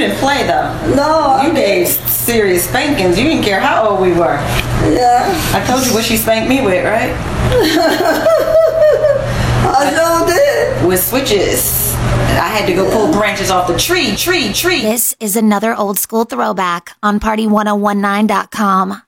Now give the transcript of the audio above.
didn't play though. No. You gave serious spankings. You didn't care how old we were. Yeah. I told you what she spanked me with, right? I sure did. With switches. I had to go pull branches off the tree. This is another old school throwback on Party1019.com.